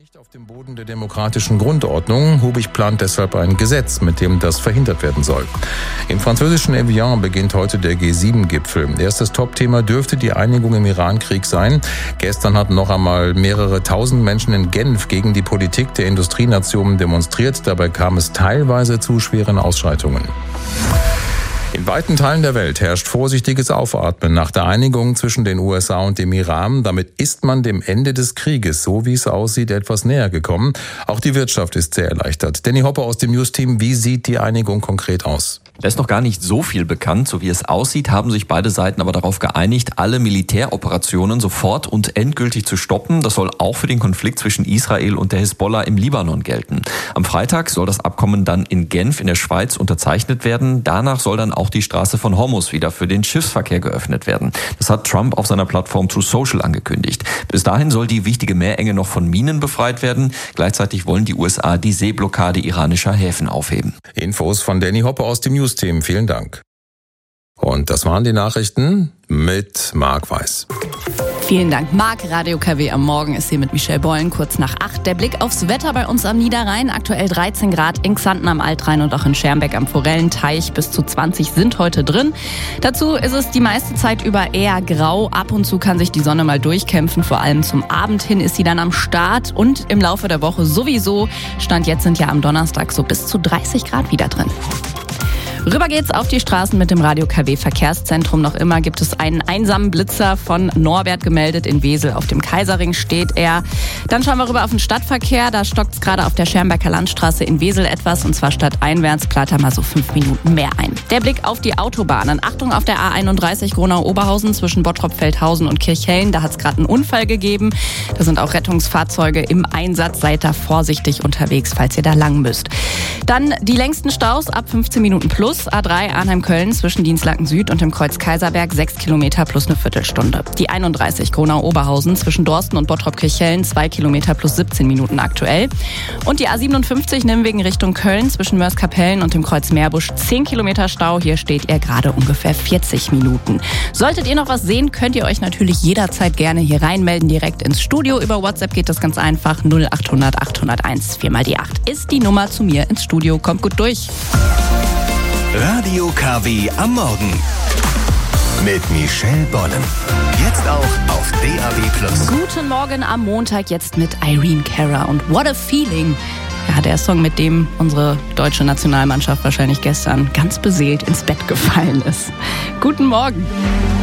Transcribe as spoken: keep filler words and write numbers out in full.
Nicht auf dem Boden der demokratischen Grundordnung. Hubig plant deshalb ein Gesetz, mit dem das verhindert werden soll. Im französischen Evian beginnt heute der G sieben Gipfel. Erstes Topthema dürfte die Einigung im Iran-Krieg sein. Gestern hatten noch einmal mehrere tausend Menschen in Genf gegen die Politik der Industrienationen demonstriert. Dabei kam es teilweise zu schweren Ausschreitungen. In weiten Teilen der Welt herrscht vorsichtiges Aufatmen nach der Einigung zwischen den U S A und dem Iran. Damit ist man dem Ende des Krieges, so wie es aussieht, etwas näher gekommen. Auch die Wirtschaft ist sehr erleichtert. Danny Hopper aus dem News-Team, wie sieht die Einigung konkret aus? Da ist noch gar nicht so viel bekannt. So wie es aussieht, haben sich beide Seiten aber darauf geeinigt, alle Militäroperationen sofort und endgültig zu stoppen. Das soll auch für den Konflikt zwischen Israel und der Hisbollah im Libanon gelten. Am Freitag soll das Abkommen dann in Genf in der Schweiz unterzeichnet werden. Danach soll dann auch die Straße von Hormuz wieder für den Schiffsverkehr geöffnet werden. Das hat Trump auf seiner Plattform Truth Social angekündigt. Bis dahin soll die wichtige Meerenge noch von Minen befreit werden. Gleichzeitig wollen die U S A die Seeblockade iranischer Häfen aufheben. Infos von Danny Hopper aus dem News-Team. Vielen Dank. Und das waren die Nachrichten mit Marc Weiß. Vielen Dank, Marc. Radio K W am Morgen ist hier mit Michelle Bollen, kurz nach acht. Der Blick aufs Wetter bei uns am Niederrhein. Aktuell dreizehn Grad in Xanten am Altrhein und auch in Schermbeck am Forellenteich. Bis zu zwanzig sind heute drin. Dazu ist es die meiste Zeit über eher grau. Ab und zu kann sich die Sonne mal durchkämpfen. Vor allem zum Abend hin ist sie dann am Start. Und im Laufe der Woche sowieso. Stand jetzt sind ja am Donnerstag so bis zu dreißig Grad wieder drin. Rüber geht's auf die Straßen mit dem Radio K W Verkehrszentrum. Noch immer gibt es einen einsamen Blitzer von Norbert gemeldet. In Wesel auf dem Kaiserring steht er. Dann schauen wir rüber auf den Stadtverkehr. Da stockt's gerade auf der Schermbecker Landstraße in Wesel etwas. Und zwar stadteinwärts plant er mal so fünf Minuten mehr ein. Der Blick auf die Autobahnen. Achtung auf der A einunddreißig Gronau-Oberhausen zwischen Bottrop-Feldhausen und Kirchhellen. Da hat's gerade einen Unfall gegeben. Da sind auch Rettungsfahrzeuge im Einsatz. Seid da vorsichtig unterwegs, falls ihr da lang müsst. Dann die längsten Staus ab fünfzehn Minuten plus. A drei Arnheim-Köln zwischen Dienstlaken Süd und dem Kreuz Kaiserberg sechs Kilometer plus eine Viertelstunde. Die einunddreißig Gronau-Oberhausen zwischen Dorsten und Bottrop-Kirchhellen zwei Kilometer plus siebzehn Minuten aktuell. Und die A siebenundfünfzig Nimwegen Richtung Köln zwischen Mörs-Kapellen und dem Kreuz Meerbusch zehn Kilometer Stau. Hier steht er gerade ungefähr vierzig Minuten. Solltet ihr noch was sehen, könnt ihr euch natürlich jederzeit gerne hier reinmelden, direkt ins Studio. Über WhatsApp geht das ganz einfach. null acht hundert achthunderteins vier mal die acht ist die Nummer zu mir ins Studio. Kommt gut durch. Radio K W am Morgen mit Michelle Bollen. Jetzt auch auf D A B plus. Guten Morgen am Montag jetzt mit Irene Cara und What a Feeling. Ja, der Song, mit dem unsere deutsche Nationalmannschaft wahrscheinlich gestern ganz beseelt ins Bett gefallen ist. Guten Morgen.